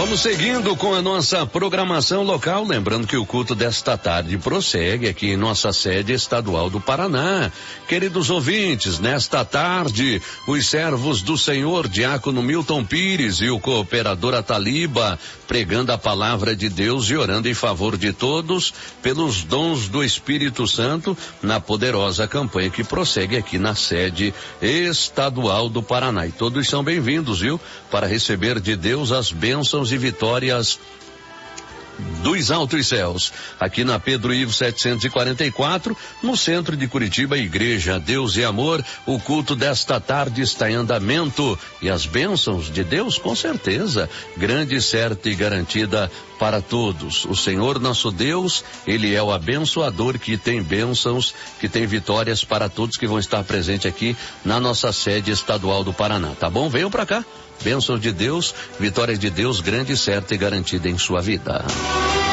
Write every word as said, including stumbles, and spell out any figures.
Vamos seguindo com a nossa programação local, lembrando que o culto desta tarde prossegue aqui em nossa sede estadual do Paraná. Queridos ouvintes, nesta tarde, os servos do Senhor, diácono Milton Pires e o cooperador Ataliba, pregando a palavra de Deus e orando em favor de todos pelos dons do Espírito Santo na poderosa campanha que prossegue aqui na sede estadual do Paraná. E todos são bem-vindos, viu? Para receber de Deus as bênçãos e vitórias dos altos céus. Aqui na Pedro Ivo setecentos e quarenta e quatro, no centro de Curitiba, Igreja Deus e Amor. O culto desta tarde está em andamento e as bênçãos de Deus, com certeza, grande, certa e garantida para todos. O Senhor nosso Deus, Ele é o abençoador que tem bênçãos, que tem vitórias para todos que vão estar presentes aqui na nossa sede estadual do Paraná, tá bom? Venham para cá. Bênçãos de Deus, vitórias de Deus, grande, certa e garantida em sua vida.